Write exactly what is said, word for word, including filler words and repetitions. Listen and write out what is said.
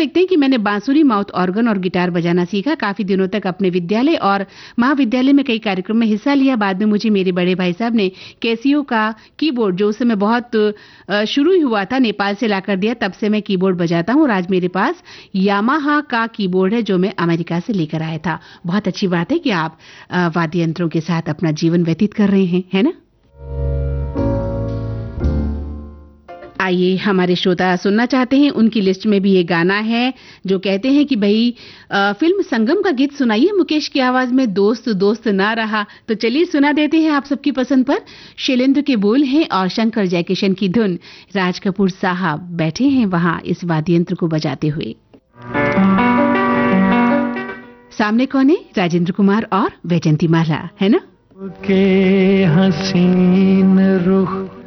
लिखते हैं कि मैंने बांसुरी, माउथ ऑर्गन और गिटार बजाना सीखा। काफी दिनों तक अपने विद्यालय और महाविद्यालय में कई कार्यक्रम में हिस्सा लिया। बाद में मुझे मेरे बड़े भाई साहब ने कैसियो का कीबोर्ड, जो उस समय बहुत शुरू ही हुआ था, नेपाल से लाकर दिया। तब से मैं कीबोर्ड बजाता हूँ और आज मेरे पास यामाहा का कीबोर्ड है जो मैं अमेरिका से लेकर आया था। बहुत अच्छी बात है कि आप वाद्य यंत्रों के साथ अपना जीवन व्यतीत कर रहे हैं, है ना? आइए, हमारे श्रोता सुनना चाहते हैं, उनकी लिस्ट में भी ये गाना है जो कहते हैं कि भाई आ, फिल्म संगम का गीत सुनाइए मुकेश की आवाज में, दोस्त दोस्त ना रहा। तो चलिए सुना देते हैं आप सबकी पसंद पर। शैलेंद्र के बोल हैं और शंकर जयकिशन की धुन। राज कपूर साहब बैठे हैं वहां इस वाद्य यंत्र को बजाते हुए। सामने कौन है? राजेंद्र कुमार और वैजंती माला, है ना? के हसीन रुख